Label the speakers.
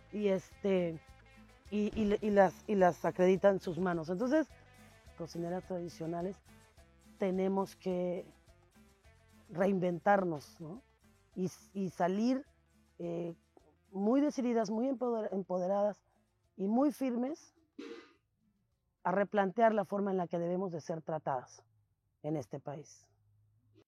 Speaker 1: y, las acredita en sus manos. Entonces, cocineras tradicionales tenemos que reinventarnos, ¿no? Y salir muy decididas, muy empoderadas y muy firmes a replantear la forma en la que debemos de ser tratadas en este país.